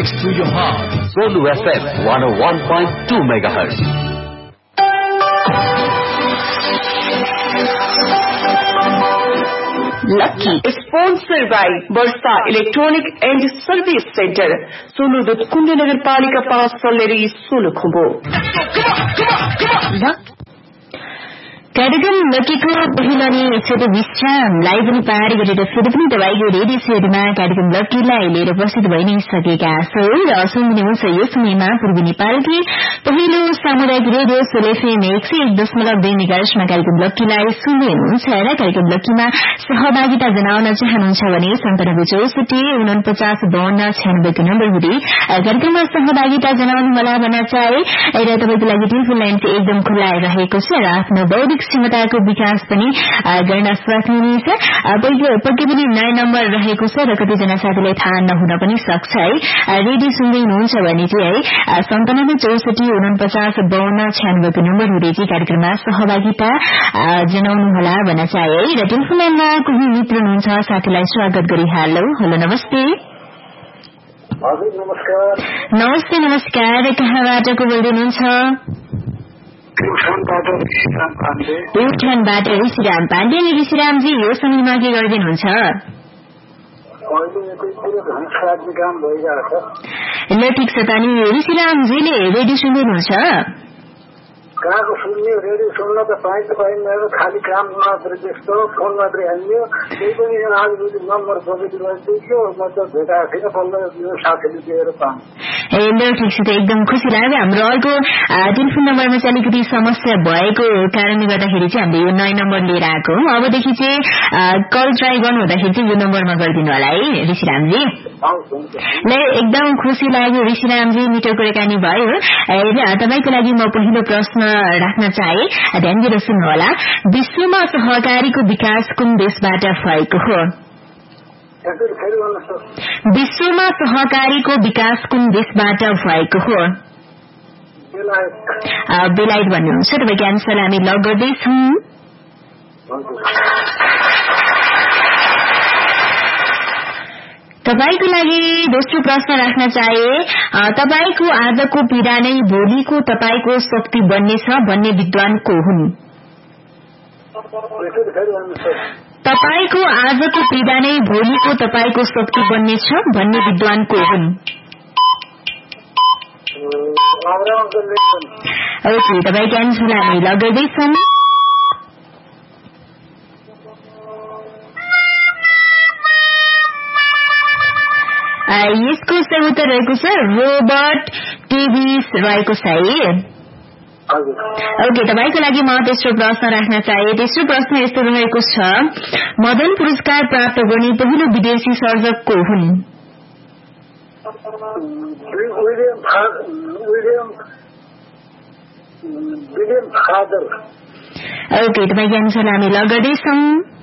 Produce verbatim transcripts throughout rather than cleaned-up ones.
straight to your heart. Solu F M one oh one point two megahertz. Lucky is sponsored by Barsa Electronic and Service Center, Solu Dut Kundu Nagar Palika Pass Soleri Solu Khumbo. कार्यक्रम लकीको पहिलो नि छोटो विश्रामलाई पनि पार गरेर फेरि पनि तपाईको रेडियो सेटमा कार्यक्रम लकीलाई लिएर उपस्थित भइ नै सकेका छौं र सुन्नुहुन्छ यो समयमा पूर्वी नेपालकै पहिलो सामुदायिक रेडियो सोल एफएम एक सय एक दशमलव दुई मेगाहर्जमा कार्यक्रम लकीलाई सुन्दै हुनुहुन्छ र कार्यक्रम लकीमा सहभागिता जनाउन चाहनुहुन्छ भने सन्तानब्बे चौसठी उनपचास बाहन्न छयानब्बेको नम्बर हुँदै कार्यक्रममा सहभागिता जनाउनु होला भन्न चाहे र तपाईको लागि टेलिफोन लाइन चाहिँ एकदम खुल्ला रहेको छ र आफ्नो बौद्धिक क्षमताको विकास पनि गर्न सक्नुहुनेछ। पक्कै पनि नयाँ नम्बर रहेको छ र कतिजना साथीलाई थाहा नहुन पनि सक्छ है। रेडियो सुन्दै हुनुहुन्छ भने चाहिँ है सन्तानब्बे चौसठी उनपचास बाहन्न छयानब्बेको नम्बर हुँदै चाहिँ कार्यक्रममा सहभागिता जनाउनु होला भन्न चाहे है। र टेलिफोन लाइनमा कोही मित्र हुनुहुन्छ साथीलाई स्वागत गरिहालौ। हेलो नमस्ते। नमस्ते नमस्कार। कहाँबाट को बोल्दै हुनुहुन्छ? प्युठानबाट ऋषिराम पाण्डे। ऋषिरामजी यो समयमा के गरिदिनुहुन्छ? ल ठिक छ त। अनि ऋषिरामजीले रेडियो सुन्दै हुनुहुन्छ? कहाँको सुन्ने रेडियो सुन्न त पाइन्छ पाइँदैन, खालि काम मात्र त्यस्तो फोन मात्रै हाल्यो। त्यही पनि आज नम्बर खोजिदिनु थियो, म त भेटाएको थिइनँ, बल्ल साथीले दिएर पाएँ। ए ल ठिक छ त, एकदम खुसी लाग्यो। हाम्रो अर्को टेलिफोन नम्बरमा चाहिँ अलिकति समस्या भएको कारणले गर्दाखेरि चाहिँ हामीले यो नयाँ नम्बर लिएर आएको हौ। अबदेखि चाहिँ कल ट्राई गर्नु हुँदाखेरि चाहिँ यो नम्बरमा गरिदिनु होला है ऋषिरामजी। ल एकदम खुसी लाग्यो ऋषिरामजी, मिठो कुराकानी भयो। तपाईँको लागि म पहिलो प्रश्न राख्न चाहे, ध्यान दिएर सुन्नुहोला। विश्वमा सहकारीको विकास कुन देशबाट भएको हो? विश्वमा सहकारीको विकास कुन देशबाट भएको हो? बेलायत भन्नुहुन्छ। तपाईँको एन्सर हामी लग गर्दैछौँ। तपाईको लागि दोस्रो प्रश्न राख्न चाहे, तपाईको आजको पीडा नै भोलिको तपाईको शक्ति बन्नेछ भन्ने विद्वान को हुन्? तपाईको आजको पीडा नै भोलिको तपाईको शक्ति बन्नेछ भन्ने विद्वान को हुन्? ओके, तपाईँको एन्सर हामी लगाउँदैछौँ। यसको सही उत्तर रहेको छ रोबर्ट टेभिस रहेको छ है। ओके, तपाईँको लागि म तेस्रो प्रश्न राख्न चाहे। तेस्रो प्रश्न यस्तो रहेको छ, मदन पुरस्कार प्राप्त गर्ने पहिलो विदेशी सर्जक को हुन्? ओके, तपाईँको एन्सर हामी लगाउँदैछौँ।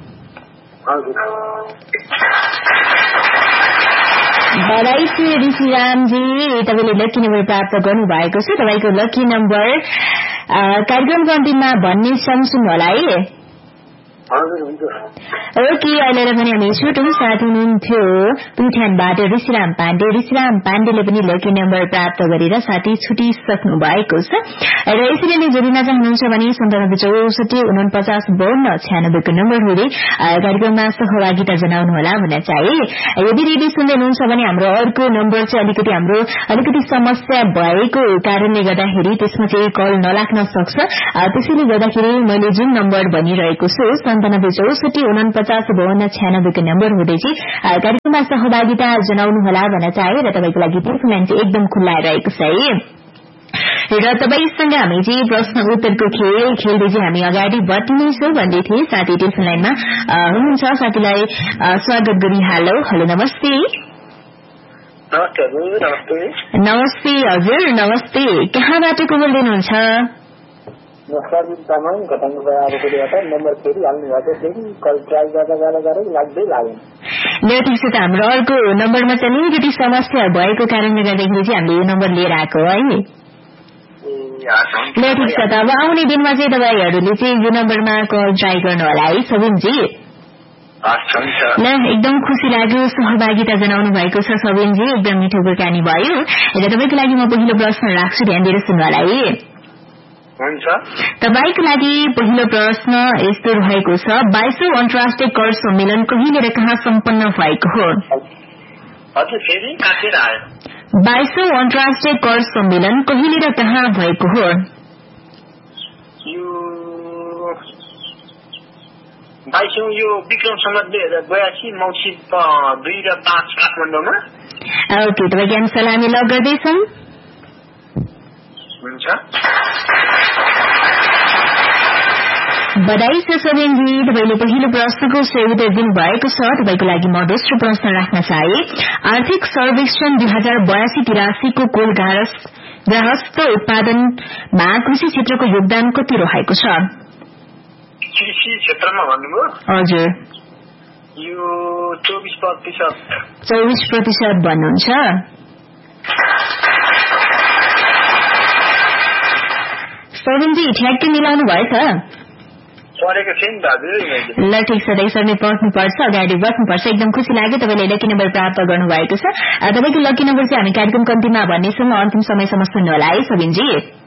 बधाई छ ऋषिरामजी, तपाईँले लकी नम्बर प्राप्त गर्नु भएको छ। तपाईँको लकी नम्बर कार्यक्रमको अन्तिममा भन्ने सुन्नु होला है। ओके, अहिले पनि हामी छोटो साथी हुनुहुन्थ्यो प्युठानबाट ऋषिराम पाण्डे। ऋषिराम पाण्डेले पनि लकी नम्बर प्राप्त गरेर साथी छुटिसक्नु भएको छ। र यसरी नै जोडिन चाहनुहुन्छ भने सन्तानब्बे चौसठी उनपचास बाहन्न छयानब्बेको नम्बर हुँदै कार्यक्रममा सहभागिता जनाउनु होला भन्न चाहे। यदि रेडियो सुन्दै हुनुहुन्छ भने हाम्रो अर्को नम्बर चाहिँ अलिकति हाम्रो अलिकति समस्या भएको कारणले गर्दाखेरि त्यसमा चाहिँ कल नलाग्न सक्छ। त्यसैले गर्दाखेरि मैले जुन नम्बर भनिरहेको छु सन्तानब्बे चौसठी उनपचास बाहन्न छयानब्बेको नम्बर हुँदै चाहिँ कार्यक्रममा सहभागिता जनाउनु होला भन्न चाहे। र तपाईँको लागि टेलिफोन लाइन चाहिँ एकदम खुल्ला रहेको छ है। र तपाईसँग हामी चाहिँ प्रश्न उत्तरको खेल खेल्दै चाहिँ हामी अगाडि बढ्नेछौँ भन्दै थिए। साथी टेलिफोन लाइनमा हुनुहुन्छ, साथीलाई स्वागत गरिहालौ। हेलो नमस्ते। नमस्ते हजुर, नमस्ते। कहाँबाट को बोल्दै हुनुहुन्छ? ल ठिक छ त, हाम्रो अर्को नम्बरमा चाहिँ अलिकति समस्या भएको कारणले गर्दाखेरि चाहिँ हामीले यो नम्बर लिएर आएको है। ल ठिक छ त, अब आउने दिनमा चाहिँ तपाईँहरूले चाहिँ यो नम्बरमा कल ट्राई गर्नु होला है सबिनजी। ल एकदम खुसी लाग्यो सहभागिता जनाउनु भएको छ सबिनजी एकदम मिठो कुराकानी भयो र तपाईको लागि म पहिलो प्रश्न राख्छु ध्यान दिएर सुन्नु होला है हुन्छ तपाईको लागि पहिलो प्रश्न यस्तो रहेको छ बाइसौं अन्तर्राष्ट्रिय कर सम्मेलन कहिले र कहाँ सम्पन्न भएको हो हजुर फेरि काटेर आयो बाइसौं अन्तर्राष्ट्रिय कर सम्मेलन कहिले र कहाँ भएको हो बाइसौं यो विक्रम सम्वत दुई हजार बयासी मौसी दुई र पाँच काठमाडौँमा ओके तपाईँको एन्सर हामी लग गर्दैछौँ हुन्छ बधाई छ सबिनजी तपाईँले पहिलो प्रश्नको सही उत्तर दिनुभएको छ तपाईँको लागि म दोस्रो प्रश्न राख्न चाहे आर्थिक सर्वेक्षण दुई हजार बयासी तिरासीको कुल गारहस्थ उत्पादनमा कृषि क्षेत्रको योगदान कति रहेको छ कृषि क्षेत्रमा भन्नुभयो हजुर यो चौबिस प्रतिशत चौबिस प्रतिशत भन्नुहुन्छ सबिनजी ठ्याक्कै मिलाउनु भएछ परेको थिएँ नि दाजु ल ठिक छ त्यसरी पढ्नुपर्छ अगाडि बढ्नुपर्छ एकदम खुसी लाग्यो तपाईँले लकी नम्बर प्राप्त गर्नुभएको छ तपाईँको लकी नम्बर चाहिँ हामी कार्यक्रमको अन्तिममा भन्नेछौँ अन्तिम समयसम्म सुन्नु होला है सबिनजी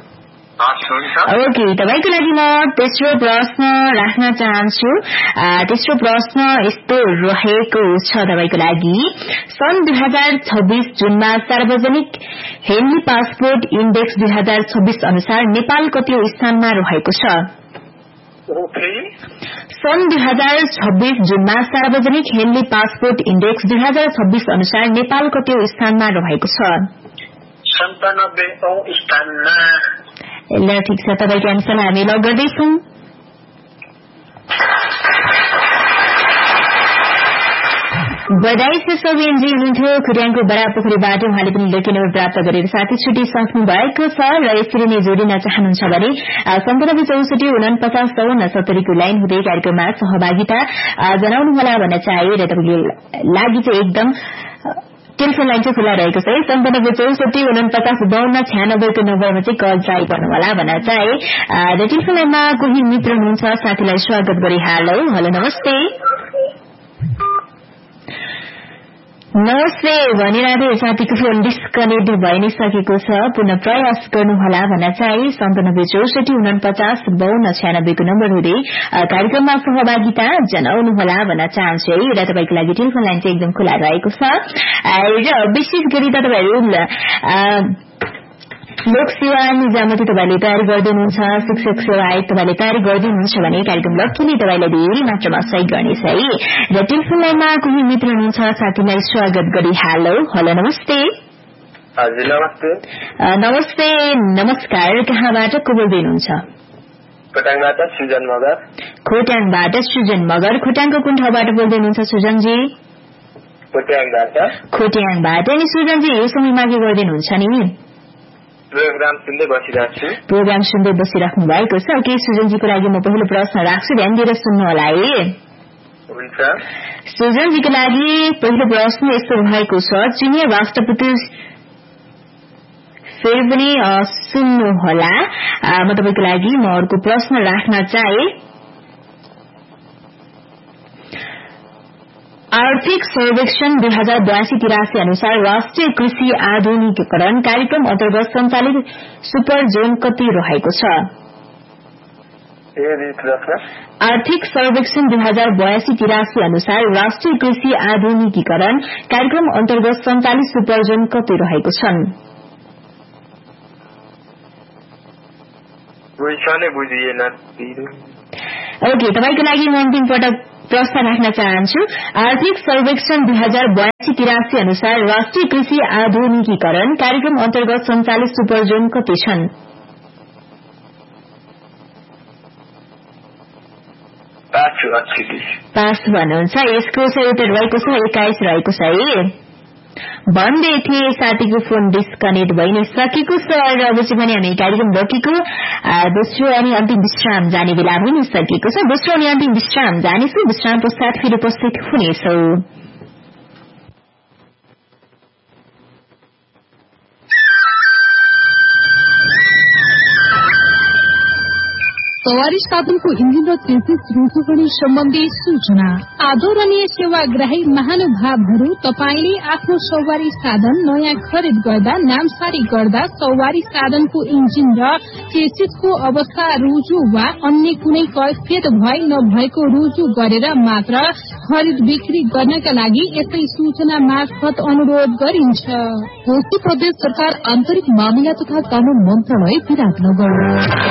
ओके तपाईँको लागि म तेस्रो प्रश्न राख्न चाहन्छु तेस्रो प्रश्न यस्तो रहेको छ तपाईँको लागि सन् दुई हजार छब्बीस जुनमा सार्वजनिक हेन्ली पासपोर्ट इन्डेक्स दुई हजार छब्बीस अनुसार नेपाल कति स्थानमा रहेको छ सन् दुई हजार छब्बीस जुनमा सार्वजनिक हेन्ली पासपोर्ट इन्डेक्स दुई हजार छब्बीस अनुसार नेपाल कति स्थानमा रहेको छ सन्तानब्बे औं स्थानमा ल ठिक छ तपाईँको एन्सर हामी लग गर्दैछौँ बधाई छ सबिनजी हुनुहुन्थ्यो खुट्याङको बरापोखरीबाट उहाँले पनि लकी नम्बर प्राप्त गरेर साथी छुटिसक्नु भएको छ र यसरी नै जोडिन चाहनुहुन्छ भने सन्तानब्बे चौसठी उनपचास चौन्न सत्तरीको लाइन हुँदै कार्यक्रममा सहभागिता जनाउनुहोला भन्न चाहे र तपाईँको लागि चाहिँ एकदम टेलिफोन लाइन चाहिँ खुला रहेको छ है सन्तानब्बे चौसठी उनपचास बाहन्न छ्यानब्बेको नम्बरमा चाहिँ कल ट्राई गर्नुहोला भन्न चाहे र टेलिफोन लाइनमा कोही मित्र हुनुहुन्छ साथीलाई स्वागत गरी हालौ हेलो नमस्ते नमस्ते भनिरहेको साथीको फोन डिस्कनेक्ट भइ नै सकेको छ पुनः प्रयास गर्नुहोला भन्न चाहे सन्तानब्बे चौसठी उनपचास बाहन्न छ्यानब्बेको नम्बर हुँदै कार्यक्रममा सहभागिता जनाउनुहोला भन्न चाहन्छु है र तपाईँको लागि टेलिफोन लाइन चाहिँ एकदम खुला रहेको छ र विशेष गरी त तपाईँहरू लोकसेवा निजामती तपाईँले तयारी गरिदिनुहुन्छ शिक्षक सेवा आयोग तपाईँले तयारी गरिदिनुहुन्छ भने कार्यक्रम लक्ष्यले तपाईँलाई धेरै मात्रामा सहयोग गर्नेछ है र टेलिफोन लाइनमा कोही मित्र हुनुहुन्छ साथीलाई स्वागत गरी हालौ हेलो नमस्ते हजुर नमस्ते नमस्ते नमस्कार कहाँबाट को बोल्दै हुनुहुन्छ खोटाङबाट सुजन मगर खोटाङबाट सुजन मगर खोटाङको कुन ठाउँबाट बोल्दै हुनुहुन्छ सुजनजी खोटाङबाट खोटाङबाट अनि सुजनजी यो समयमा के गरिदिनुहुन्छ नि प्रोग्राम सुन्दै बसिरहेको छु प्रोग्राम सुन्दै बसिराख्नु भएको छ के सुजनजीको लागि म पहिलो प्रश्न राख्छु ध्यान दिएर सुन्नु होला है हुन्छ सुजनजीको लागि पहिलो प्रश्न यस्तो रहेको छ चिनिया राष्ट्रपति फेरि पनि सुन्नु होला म तपाईँको लागि म अर्को प्रश्न राख्न चाहे आर्थिक सर्वेक्षण दुई हजार बयासी तिरासी अनुसार राष्ट्रिय कृषि आधुनिकीकरण कार्यक्रम अन्तर्गत सञ्चालित सुपर जोन कति रहेको छ आर्थिक सर्वेक्षण दुई हजार बयासी तिरासी अनुसार राष्ट्रिय कृषि आधुनिकीकरण कार्यक्रम अन्तर्गत सञ्चालित सुपर जोन कति रहेको छन् ओके तपाईँको लागि म अन्तिम पटक प्रश्न राख्न चाहन्छु आर्थिक सर्वेक्षण दुई हजार बयासी तिरासी अनुसार राष्ट्रिय कृषि आधुनिकीकरण कार्यक्रम अन्तर्गत सञ्चालित सुपर जोन कति छन् पाँच भन्नुहुन्छ यसको सही उत्तर रहेको छ एक्काइस रहेको छ है भन्दै थिए साथीको फोन डिस्कनेक्ट भइ नै सकेको छ र अब चाहिँ भने हामी कार्यक्रम रोकेको दोस्रो अनि अन्तिम विश्राम जाने बेला भइ नै सकेको छ दोस्रो अनि अन्तिम विश्राम जानेछौँ विश्राम पश्चात फेरि उपस्थित हुनेछौँ सवारी साधनको इन्जिन र चेसिस रुजु गर्ने सम्बन्धी सूचना। आदरणीय सेवाग्राही महानुभावहरू, तपाईले आफ्नो सवारी साधन नयाँ खरिद गर्दा नामसारी गर्दा सवारी साधनको इन्जिन र चेसिसको अवस्था रुजु वा अन्य कुनै कैफियत भए नभएको रुजु गरेर मात्र खरिद बिक्री गर्नका लागि यसै सूचना मार्फत अनुरोध गरिन्छ। कोशी प्रदेश सरकार आन्तरिक मामिला तथा कानून मन्त्रालय विराटनगर।